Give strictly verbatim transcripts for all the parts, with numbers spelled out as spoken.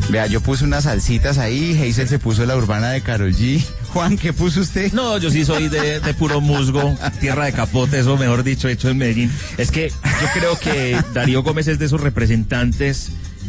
Vea, yo puse unas salsitas ahí, Hazel se puso la urbana de Karol G. Juan, ¿qué puso usted? No, yo sí soy de, de puro musgo, tierra de capote, eso mejor dicho, hecho en Medellín. Es que yo creo que Darío Gómez es de esos representantes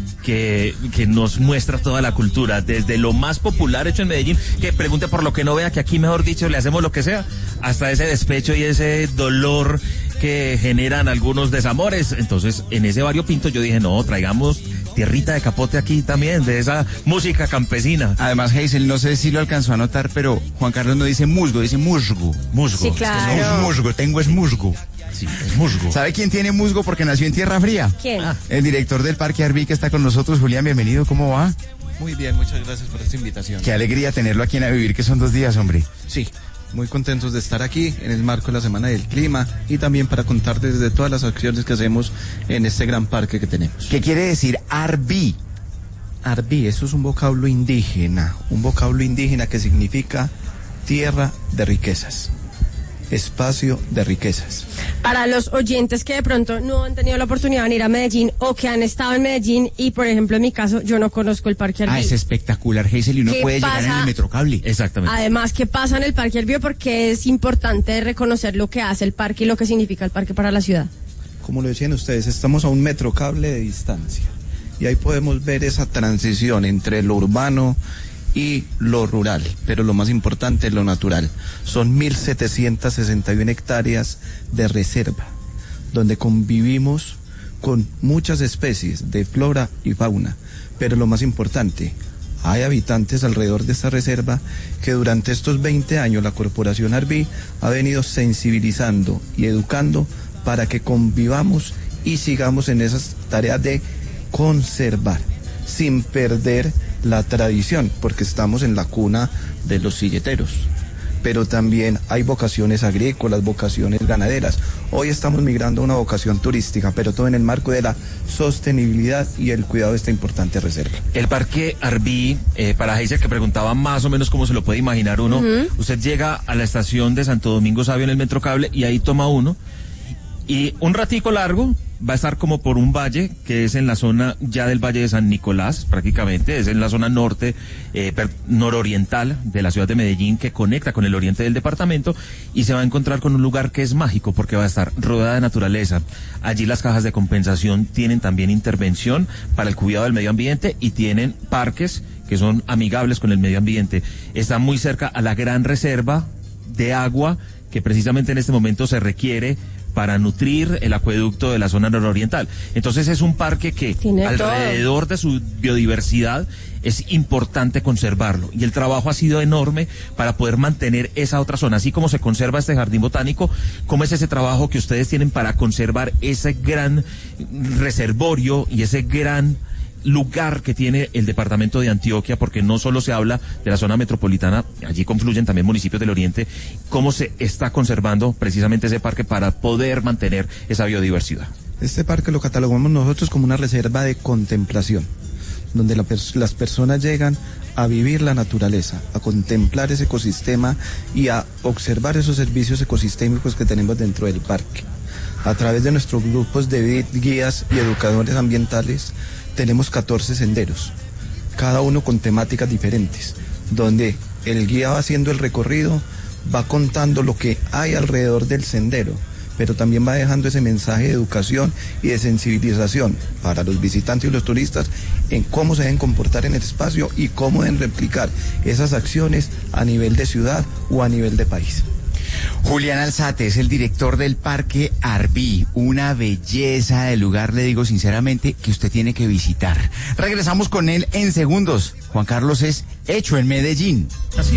que, que nos muestra toda la cultura, desde lo más popular hecho en Medellín, que pregunte por lo que no vea, que aquí mejor dicho le hacemos lo que sea, hasta ese despecho y ese dolor que generan algunos desamores. Entonces, en ese variopinto yo dije, no, traigamos tierrita de capote aquí también, de esa música campesina. Además, Hazel, no sé si lo alcanzó a notar, pero Juan Carlos no dice musgo, dice musgo. Musgo. Sí, claro. Es que no, musgo, tengo es musgo. Sí, es musgo. ¿Sabe quién tiene musgo porque nació en Tierra Fría? ¿Quién? Ah. El director del Parque Arví que está con nosotros. Julián, bienvenido, ¿cómo va? Muy bien, muchas gracias por esta invitación. Qué alegría tenerlo aquí en A Vivir, que son dos días, hombre. Sí, muy contentos de estar aquí en el marco de la Semana del Clima y también para contarles de todas las acciones que hacemos en este gran parque que tenemos. ¿Qué quiere decir Arví? Arví, eso es un vocablo indígena, un vocablo indígena que significa tierra de riquezas, espacio de riquezas. Para los oyentes que de pronto no han tenido la oportunidad de venir a Medellín o que han estado en Medellín y, por ejemplo, en mi caso, yo no conozco el Parque Arví. Ah, es espectacular, Hazel, y uno ¿Qué puede llegar pasa? en el Metrocable. Exactamente. Además, ¿qué pasa en el Parque Arví? Porque es importante reconocer lo que hace el parque y lo que significa el parque para la ciudad. Como lo decían ustedes, estamos a un metro cable de distancia y ahí podemos ver esa transición entre lo urbano y lo rural, pero lo más importante es lo natural. Son mil setecientas sesenta y una hectáreas de reserva, donde convivimos con muchas especies de flora y fauna, pero lo más importante, hay habitantes alrededor de esta reserva que durante estos veinte años la Corporación Arví ha venido sensibilizando y educando para que convivamos y sigamos en esas tareas de conservar, sin perder la tradición, porque estamos en la cuna de los silleteros, pero también hay vocaciones agrícolas, vocaciones ganaderas. Hoy estamos migrando a una vocación turística, pero todo en el marco de la sostenibilidad y el cuidado de esta importante reserva. El Parque Arví, eh, para Hazel que preguntaba más o menos cómo se lo puede imaginar uno, uh-huh. Usted llega a la estación de Santo Domingo Sabio en el Metrocable y ahí toma uno y un ratico largo va a estar como por un valle que es en la zona ya del Valle de San Nicolás, prácticamente, es en la zona norte, eh, per, nororiental de la ciudad de Medellín, que conecta con el oriente del departamento, y se va a encontrar con un lugar que es mágico porque va a estar rodeada de naturaleza. Allí las cajas de compensación tienen también intervención para el cuidado del medio ambiente y tienen parques que son amigables con el medio ambiente. Está muy cerca a la gran reserva de agua que precisamente en este momento se requiere para nutrir el acueducto de la zona nororiental. Entonces es un parque que Tiene alrededor todo. de su biodiversidad es importante conservarlo y el trabajo ha sido enorme para poder mantener esa otra zona, así como se conserva este jardín botánico. ¿Cómo es ese trabajo que ustedes tienen para conservar ese gran reservorio y ese gran lugar que tiene el departamento de Antioquia? Porque no solo se habla de la zona metropolitana, allí confluyen también municipios del oriente. ¿Cómo se está conservando precisamente ese parque para poder mantener esa biodiversidad? Este parque lo catalogamos nosotros como una reserva de contemplación, donde la pers- las personas llegan a vivir la naturaleza, a contemplar ese ecosistema y a observar esos servicios ecosistémicos que tenemos dentro del parque. A través de nuestros grupos de guías y educadores ambientales tenemos catorce senderos, cada uno con temáticas diferentes, donde el guía va haciendo el recorrido, va contando lo que hay alrededor del sendero, pero también va dejando ese mensaje de educación y de sensibilización para los visitantes y los turistas en cómo se deben comportar en el espacio y cómo deben replicar esas acciones a nivel de ciudad o a nivel de país. Julián Alzate es el director del Parque Arví, una belleza de lugar, le digo sinceramente, que usted tiene que visitar. Regresamos con él en segundos. Juan Carlos es hecho en Medellín. Así